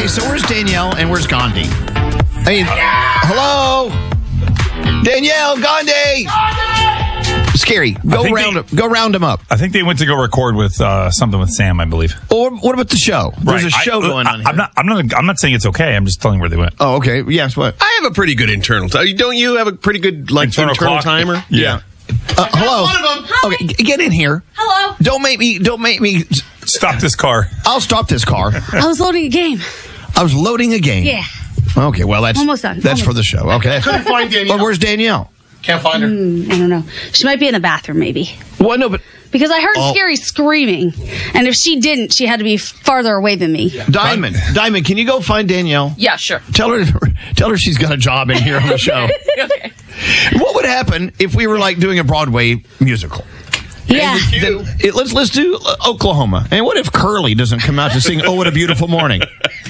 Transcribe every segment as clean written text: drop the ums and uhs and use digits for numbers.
Okay, so where's Danielle and where's Gandhi? Hey, hello? Danielle, Gandhi! Scary. Go round them up. I think they went to go record with something with Sam, I believe. Or what about the show? There's a show going on here. I'm not saying it's okay. I'm just telling where they went. Oh, okay. Yes, what? I have a pretty good internal time. Don't you have a pretty good internal timer? Yeah. Hello. One of them. Okay, get in here. Hello. Don't make me. Stop this car. I'll stop this car. I was loading a game. I was loading a game. Yeah. Okay, well, that's Almost done. That's for the show. Okay. Couldn't find Danielle. Well, where's Danielle? Can't find her. I don't know. She might be in the bathroom, maybe. Well, no, but Because I heard Scary screaming. And if she didn't, she had to be farther away than me. Yeah. Diamond, can you go find Danielle? Yeah, sure. Tell her she's got a job in here on the show. Okay. What would happen if we were like doing a Broadway musical? Yeah. Let's do Oklahoma. And what if Curly doesn't come out to sing "Oh, What a Beautiful Morning"?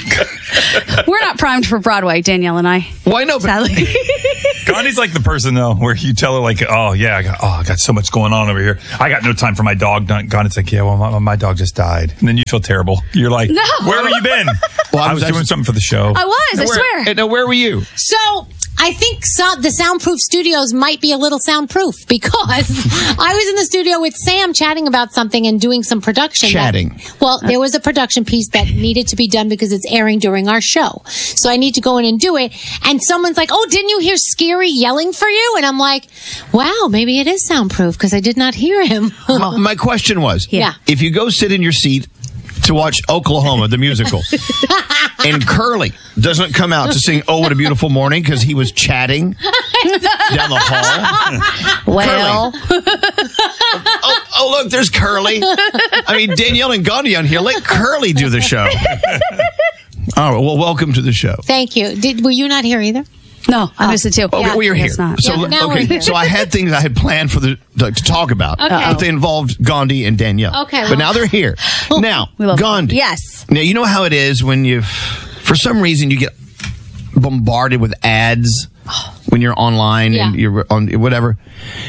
We're not primed for Broadway, Danielle and I. Why no? Sadly. Gandhi's like the person though, where you tell her like, "Oh yeah, I got so much going on over here. I got no time for my dog." Gandhi's like, "Yeah, well, my dog just died," and then you feel terrible. You're like, No. "Where have you been?" Well, I was doing something for the show. I was, I swear. No, where were you? So I think the Soundproof Studios might be a little soundproof because I was in the studio with Sam chatting about something and doing some production. There was a production piece that needed to be done because it's airing during our show. So I need to go in and do it. And someone's like, "Oh, didn't you hear Scary yelling for you?" And I'm like, wow, maybe it is soundproof because I did not hear him. My question was, if you go sit in your seat to watch Oklahoma, the musical, and Curly doesn't come out to sing "Oh, What a Beautiful Morning" because he was chatting down the hall. Well. Oh, look, there's Curly. I mean, Danielle and Gandhi on here. Let Curly do the show. All right, well, welcome to the show. Thank you. Were you not here either? No, I missed it too. Okay, we are here. Not. So, now we're here. So I had things I had planned for to talk about, but they involved Gandhi and Danielle. Okay, but now they're here. Now, Gandhi. Yes. Now you know how it is when for some reason, you get bombarded with ads when you're online and you're on whatever.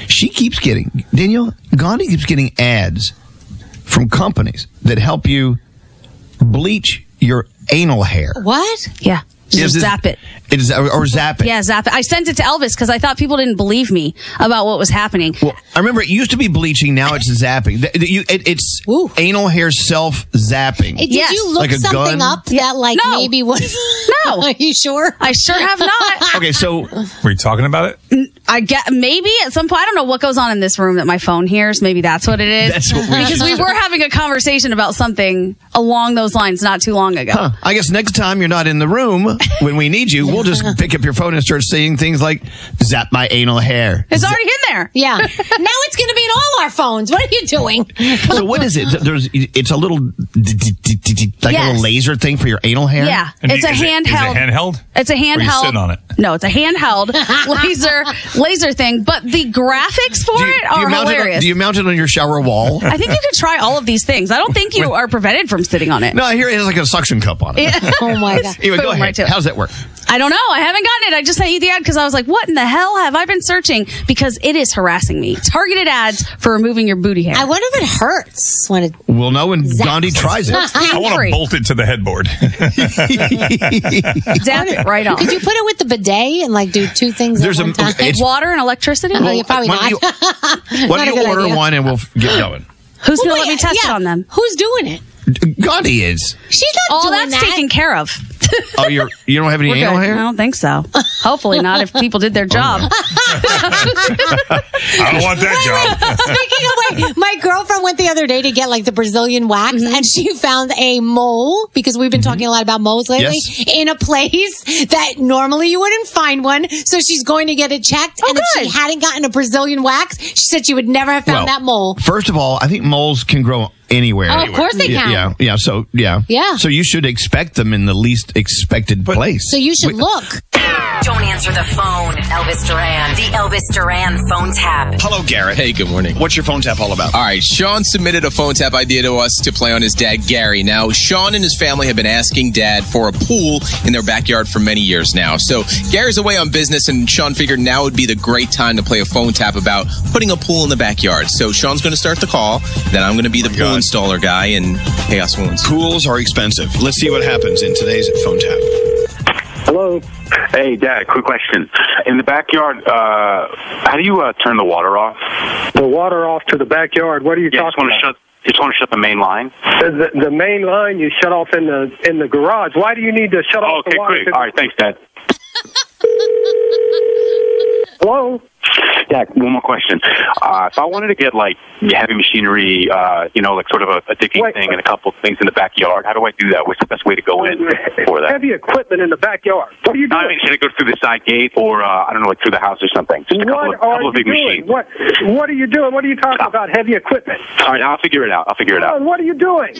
Gandhi keeps getting ads from companies that help you bleach your anal hair. What? Yeah. Just zap it. Or zap it. Yeah, zap it. I sent it to Elvis because I thought people didn't believe me about what was happening. Well, I remember it used to be bleaching. Now it's zapping. It's anal hair self-zapping. Did you look like a something gun? up that maybe was... No. Are you sure? I sure have not. Okay, so... Were you talking about it? I get maybe at some point. I don't know what goes on in this room that my phone hears. Maybe that's what it is. That's what because we were having a conversation about something along those lines not too long ago. Huh. I guess next time you're not in the room when we need you, we'll just pick up your phone and start saying things like, "Zap my anal hair." It's already in there. Yeah. Now it's going to be in all our phones. What are you doing? So what is it? It's a little like a little laser thing for your anal hair. Yeah, it's a handheld. Is it handheld? It's a handheld. Or you sitting on it? No, it's a handheld laser thing. But the graphics for it are hilarious. Do you mount it on your shower wall? I think you could try all of these things. I don't think you are prevented from sitting on it. No, I hear it has like a suction cup on it. Oh my God. Anyway, go ahead. How's that work? I don't know. I haven't gotten it. I just sent you the ad because I was like, what in the hell have I been searching? Because it is harassing me. Targeted ads for removing your booty hair. I wonder if it hurts when it... We'll know when Gandhi tries it. I want to bolt it to the headboard. Zap it right on. Could you put it with the bidet and do two things at one time? Water and electricity? You're probably not. Why don't you order one and we'll get going? Who's going to let me test it on them? Who's doing it? Gandhi is. She's not doing that's that. taken care of. Oh, you don't have any anal hair? I don't think so. Hopefully not if people did their job. I don't want that job. Speaking of my girlfriend went the other day to get the Brazilian wax and she found a mole because we've been talking a lot about moles lately in a place that normally you wouldn't find one. So she's going to get it checked. And if she hadn't gotten a Brazilian wax, she said she would never have found that mole. First of all, I think moles can grow anywhere. Oh, of course they can. Yeah. So you should expect them in the least expected place. So you should look. Don't answer the phone. Elvis Duran. The Elvis Duran phone tap. Hello, Garrett. Hey, good morning. What's your phone tap all about? All right, Sean submitted a phone tap idea to us to play on his dad, Gary. Now, Sean and his family have been asking Dad for a pool in their backyard for many years now. So, Gary's away on business, and Sean figured now would be the great time to play a phone tap about putting a pool in the backyard. So, Sean's going to start the call, then I'm going to be the pool installer guy and pay us once. Pools are expensive. Let's see what happens in today's phone tap. Hello. Hey, Dad, quick question. In the backyard, how do you turn the water off? The water off to the backyard? What are you talking about? Just want to shut the main line. The main line you shut off in the garage. Why do you need to shut off the water? Okay, quick. All right, thanks, Dad. Hello? Yeah, one more question. If I wanted to get, like, heavy machinery, like sort of a digging thing and a couple of things in the backyard, how do I do that? What's the best way to go in for that? Heavy equipment in the backyard. What are you doing? I mean, should I go through the side gate or, like through the house or something? Just a couple of big machines. What are you doing? What are you talking about, heavy equipment? All right, I'll figure it out. What are you doing?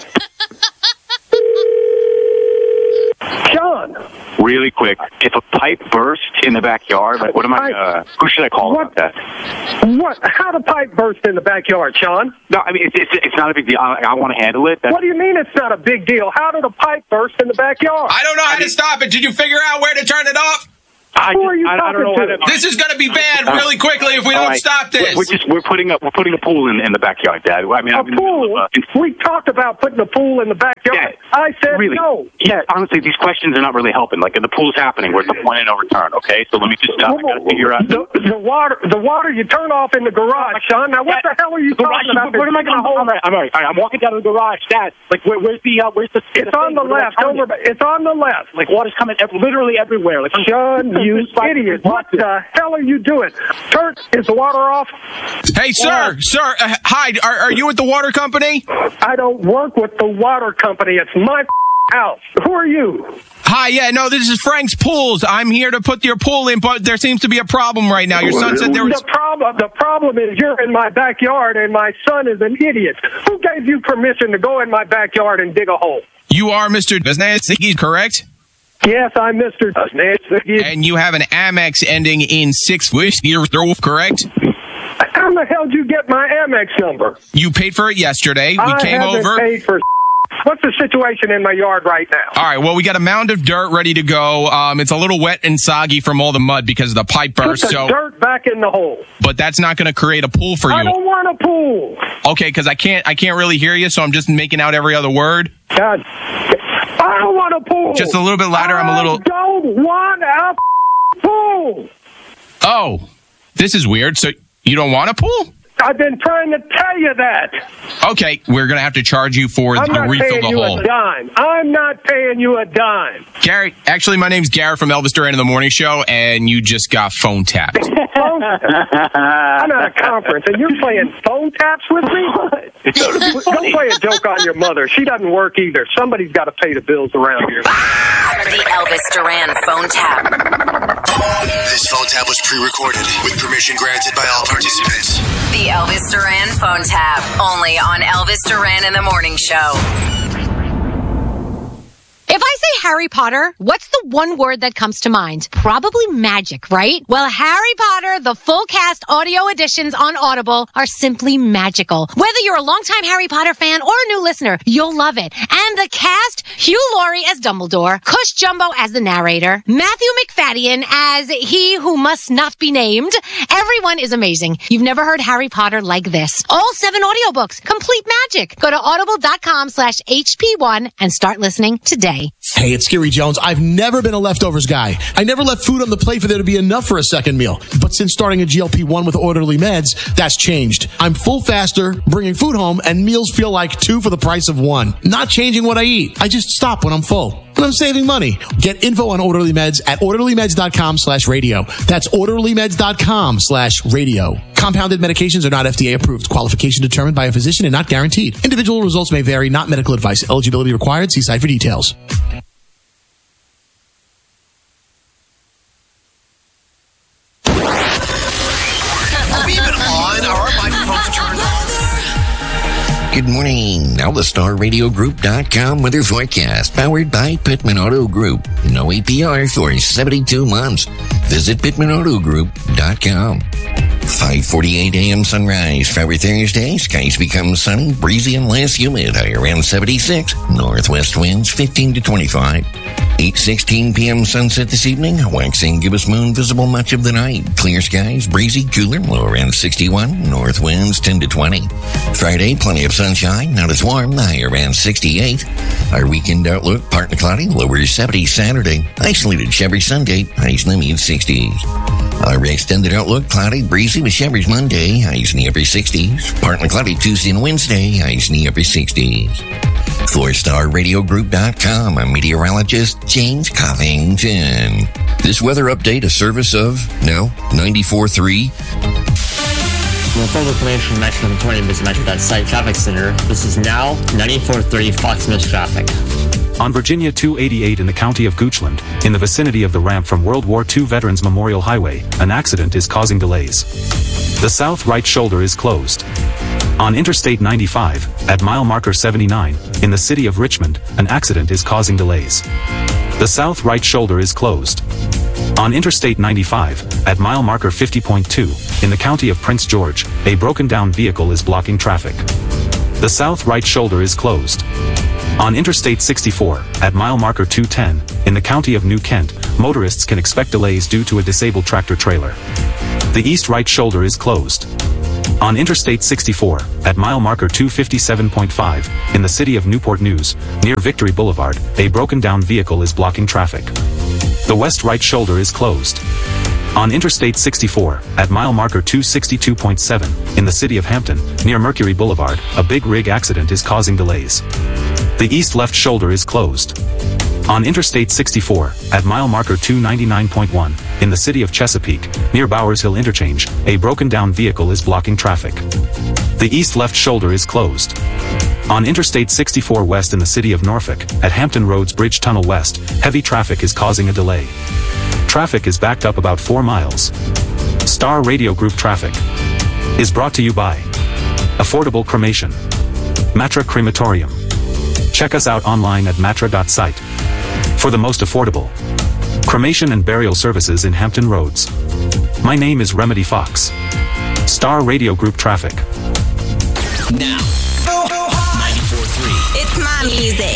John. Really quick, if a pipe bursts in the backyard, like, what am I? Who should I call about that? What? How the pipe burst in the backyard, Sean? No, I mean it's not a big deal. I want to handle it. What do you mean it's not a big deal? How did a pipe burst in the backyard? I don't know how to stop it. Did you figure out where to turn it off? I don't know. This is going to be bad really quickly if we don't stop this. We're putting a pool in the backyard, Dad. I mean, a pool? We talked about putting a pool in the backyard. Yeah, I said really? No. Yeah, honestly, these questions are not really helping. Like, the pool's happening. We're at the point of no return. Okay, so let me just I gotta figure out the water you turn off in the garage, Sean. Now, what the hell are you talking about? Where am I going to hold? I'm all right. I'm walking down to the garage, Dad. Like, where's the? It's on the left. It's on the left. Like, water's coming literally everywhere. Like, Sean, you idiot. What the hell are you doing? Kurt, is the water off? Hey, sir. Hi. Are you at the water company? I don't work with the water company. It's my house. Who are you? Hi, yeah, no, this is Frank's Pools. I'm here to put your pool in, but there seems to be a problem right now. Your son said there was... The problem is you're in my backyard, and my son is an idiot. Who gave you permission to go in my backyard and dig a hole? You are Mr. Vesnatsky, correct? Yes, I'm Mr. Vesnatsky. And you have an Amex ending in 6, correct? How the hell did you get my Amex number? You paid for it yesterday. We came over. Paid for. What's the situation in my yard right now? All right, well, we got a mound of dirt ready to go. It's a little wet and soggy from all the mud because of the pipe burst. Put the dirt back in the hole. But that's not going to create a pool for you. I don't want a pool. Okay, because I can't really hear you, so I'm just making out every other word. God, I don't want a pool. Just a little bit louder. I'm a little... I don't want a pool. Oh, this is weird. So you don't want a pool? I've been trying to tell you that. Okay, we're going to have to charge you for the refill the hole. I'm not paying you a dime. Gary, actually, my name's Garrett from Elvis Duran in the Morning Show, and you just got phone tapped. I'm at a conference, and you're playing phone taps with me? Don't play a joke on your mother. She doesn't work either. Somebody's got to pay the bills around here. The Elvis Duran phone tap. This phone tap was pre-recorded with permission granted by all participants. The Elvis Duran phone tap, only on Elvis Duran in the Morning Show. If I say Harry Potter, what's the one word that comes to mind? Probably magic, right? Well, Harry Potter, the full cast audio editions on Audible are simply magical. Whether you're a longtime Harry Potter fan or a new listener, you'll love it. And the cast, Hugh Laurie as Dumbledore, Cush Jumbo as the narrator, Matthew McFadden as he who must not be named. Everyone is amazing. You've never heard Harry Potter like this. All 7 audiobooks, complete magic. Go to audible.com/HP1 and start listening today. Hey, it's Gary Jones. I've never been a leftovers guy. I never left food on the plate for there to be enough for a second meal. But since starting a GLP-1 with Orderly Meds, that's changed. I'm full faster, bringing food home, and meals feel like 2 for the price of 1. Not changing what I eat. I just stop when I'm full. And I'm saving money. Get info on Orderly Meds at orderlymeds.com/radio. That's orderlymeds.com/radio. Compounded medications are not FDA approved. Qualification determined by a physician and not guaranteed. Individual results may vary, not medical advice. Eligibility required. See site for details. Good morning. Now the StarRadioGroup.com weather forecast, powered by Pittman Auto Group. No APR for 72 months. Visit PittmanAutoGroup.com. 5:48 a.m. sunrise. For Thursday, skies become sunny, breezy, and less humid. High around 76. Northwest winds 15 to 25. 8:16 p.m. sunset this evening. Waxing gibbous moon visible much of the night. Clear skies, breezy, cooler, low around 61. North winds 10 to 20. Friday, plenty of sunshine, not as warm. High around 68. Our weekend outlook, partly cloudy, lower 70 Saturday. Isolated showery Sunday, highs in the mid-60s. Our extended outlook, cloudy, breezy with showers Monday, highs in the upper 60s. Partly cloudy Tuesday and Wednesday, highs in the upper 60s. For StarRadioGroup.com, I'm meteorologist James Covington. This weather update, a service of, 94.3. For full information from Metro 20, visit Metro.site Traffic Center. This is now 94.3 Fox News traffic. On Virginia 288 in the county of Goochland, in the vicinity of the ramp from World War II Veterans Memorial Highway, an accident is causing delays. The south right shoulder is closed. On Interstate 95, at mile marker 79, in the city of Richmond, an accident is causing delays. The south right shoulder is closed. On Interstate 95, at mile marker 50.2, in the county of Prince George, a broken down vehicle is blocking traffic. The south right shoulder is closed. On Interstate 64, at mile marker 210, in the county of New Kent, motorists can expect delays due to a disabled tractor-trailer. The east right shoulder is closed. On Interstate 64, at mile marker 257.5, in the city of Newport News, near Victory Boulevard, a broken-down vehicle is blocking traffic. The west right shoulder is closed. On Interstate 64, at mile marker 262.7, in the city of Hampton, near Mercury Boulevard, a big rig accident is causing delays. The east left shoulder is closed. On Interstate 64, at mile marker 299.1, in the city of Chesapeake, near Bowers Hill Interchange, a broken-down vehicle is blocking traffic. The east left shoulder is closed. On Interstate 64 West in the city of Norfolk, at Hampton Roads Bridge Tunnel West, heavy traffic is causing a delay. Traffic is backed up about 4 miles. Star Radio Group Traffic is brought to you by Affordable Cremation, Matra Crematorium. Check us out online at matra.site for the most affordable cremation and burial services in Hampton Roads. My name is Remedy Fox. Star Radio Group Traffic. Now, 94.3. It's my music.